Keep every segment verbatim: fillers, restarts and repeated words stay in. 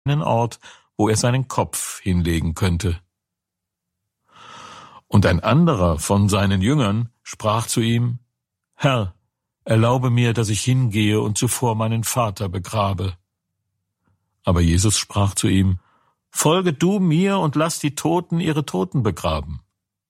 einen Ort, wo er seinen Kopf hinlegen könnte. Und ein anderer von seinen Jüngern sprach zu ihm: Herr, erlaube mir, dass ich hingehe und zuvor meinen Vater begrabe. Aber Jesus sprach zu ihm: Folge du mir und lass die Toten ihre Toten begraben.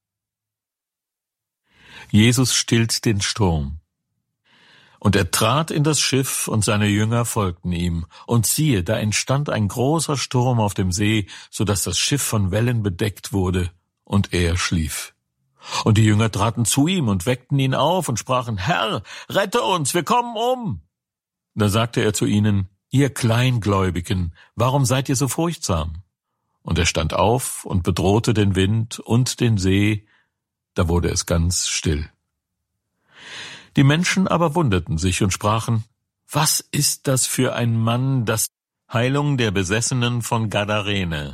Jesus stillt den Sturm. Und er trat in das Schiff, und seine Jünger folgten ihm. Und siehe, da entstand ein großer Sturm auf dem See, so dass das Schiff von Wellen bedeckt wurde, und er schlief. Und die Jünger traten zu ihm und weckten ihn auf und sprachen: Herr, rette uns, wir kommen um. Da sagte er zu ihnen: Ihr Kleingläubigen, warum seid ihr so furchtsam? Und er stand auf und bedrohte den Wind und den See, da wurde es ganz still. Die Menschen aber wunderten sich und sprachen: Was ist das für ein Mann, das Heilung der Besessenen von Gadarene?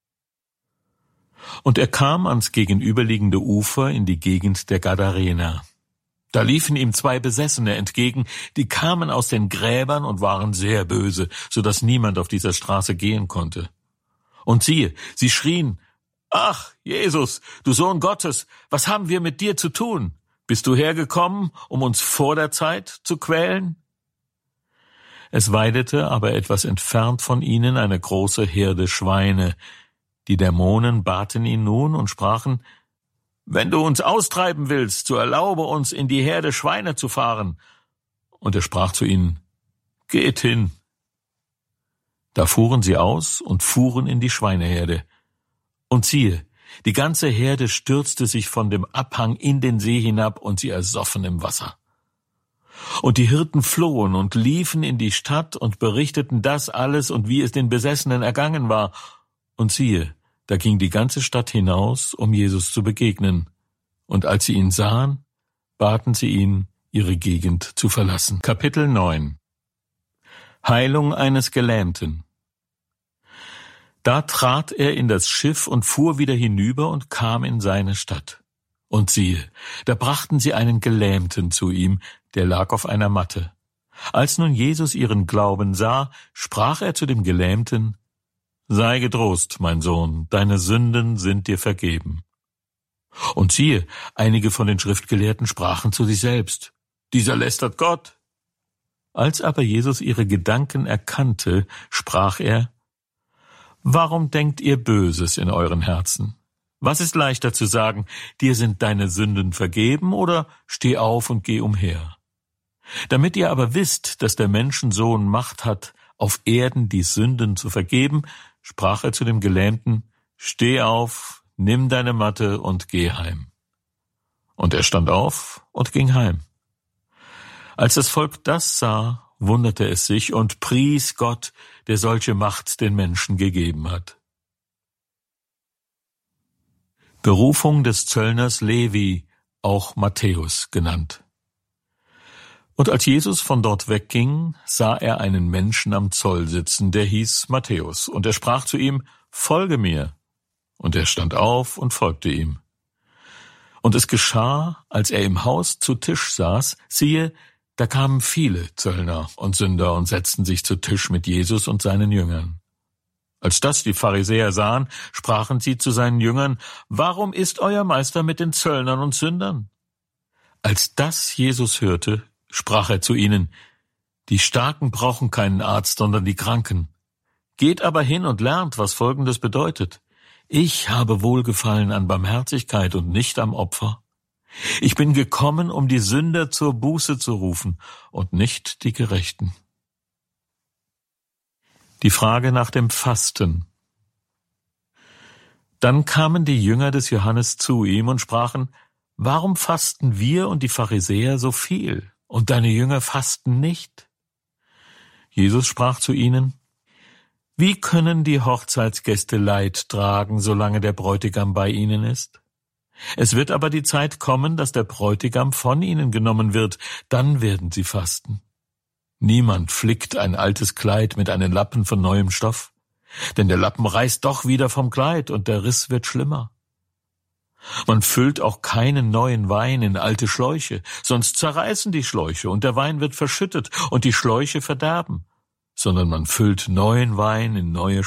Und er kam ans gegenüberliegende Ufer in die Gegend der Gadarener. Da liefen ihm zwei Besessene entgegen, die kamen aus den Gräbern und waren sehr böse, so dass niemand auf dieser Straße gehen konnte. Und siehe, sie schrien: Ach, Jesus, du Sohn Gottes, was haben wir mit dir zu tun? Bist du hergekommen, um uns vor der Zeit zu quälen? Es weidete aber etwas entfernt von ihnen eine große Herde Schweine. Die Dämonen baten ihn nun und sprachen: Wenn du uns austreiben willst, so erlaube uns, in die Herde Schweine zu fahren. Und er sprach zu ihnen: Geht hin. Da fuhren sie aus und fuhren in die Schweineherde. Und siehe, die ganze Herde stürzte sich von dem Abhang in den See hinab, und sie ersoffen im Wasser. Und die Hirten flohen und liefen in die Stadt und berichteten das alles und wie es den Besessenen ergangen war. Und siehe, da ging die ganze Stadt hinaus, um Jesus zu begegnen. Und als sie ihn sahen, baten sie ihn, ihre Gegend zu verlassen. Kapitel neun. Heilung eines Gelähmten. Da trat er in das Schiff und fuhr wieder hinüber und kam in seine Stadt. Und siehe, da brachten sie einen Gelähmten zu ihm, der lag auf einer Matte. Als nun Jesus ihren Glauben sah, sprach er zu dem Gelähmten: Sei getrost, mein Sohn, deine Sünden sind dir vergeben. Und siehe, einige von den Schriftgelehrten sprachen zu sich selbst: Dieser lästert Gott. Als aber Jesus ihre Gedanken erkannte, sprach er: Warum denkt ihr Böses in euren Herzen? Was ist leichter zu sagen: Dir sind deine Sünden vergeben, oder steh auf und geh umher? Damit ihr aber wisst, dass der Menschensohn Macht hat, auf Erden die Sünden zu vergeben, sprach er zu dem Gelähmten: Steh auf, nimm deine Matte und geh heim. Und er stand auf und ging heim. Als das Volk das sah, wunderte es sich und pries Gott, der solche Macht den Menschen gegeben hat. Berufung des Zöllners Levi, auch Matthäus genannt. Und als Jesus von dort wegging, sah er einen Menschen am Zoll sitzen, der hieß Matthäus, und er sprach zu ihm: Folge mir. Und er stand auf und folgte ihm. Und es geschah, als er im Haus zu Tisch saß, siehe, da kamen viele Zöllner und Sünder und setzten sich zu Tisch mit Jesus und seinen Jüngern. Als das die Pharisäer sahen, sprachen sie zu seinen Jüngern: Warum isst euer Meister mit den Zöllnern und Sündern? Als das Jesus hörte, sprach er zu ihnen: Die Starken brauchen keinen Arzt, sondern die Kranken. Geht aber hin und lernt, was Folgendes bedeutet: Ich habe Wohlgefallen an Barmherzigkeit und nicht am Opfer. Ich bin gekommen, um die Sünder zur Buße zu rufen und nicht die Gerechten. Die Frage nach dem Fasten. Dann kamen die Jünger des Johannes zu ihm und sprachen: Warum fasten wir und die Pharisäer so viel, und deine Jünger fasten nicht? Jesus sprach zu ihnen: Wie können die Hochzeitsgäste Leid tragen, solange der Bräutigam bei ihnen ist? Es wird aber die Zeit kommen, dass der Bräutigam von ihnen genommen wird, dann werden sie fasten. Niemand flickt ein altes Kleid mit einem Lappen von neuem Stoff, denn der Lappen reißt doch wieder vom Kleid und der Riss wird schlimmer. Man füllt auch keinen neuen Wein in alte Schläuche, sonst zerreißen die Schläuche und der Wein wird verschüttet und die Schläuche verderben. sondern man füllt neuen Wein in neue